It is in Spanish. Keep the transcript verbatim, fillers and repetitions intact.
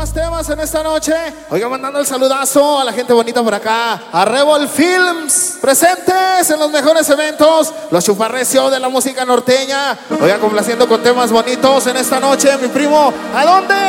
más temas en esta noche. Oiga, mandando el saludazo a la gente bonita por acá. A Rebel Films, presentes en los mejores eventos. Los chuparrecio de la música norteña. Oiga, complaciendo con temas bonitos en esta noche. Mi primo, ¿a dónde?